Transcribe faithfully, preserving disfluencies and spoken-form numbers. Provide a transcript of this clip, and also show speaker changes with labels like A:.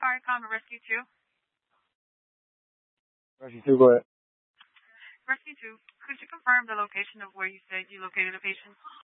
A: Sorry, Common Rescue two.
B: Rescue two, go ahead.
A: Rescue two, could you confirm the location of where you said you located a patient?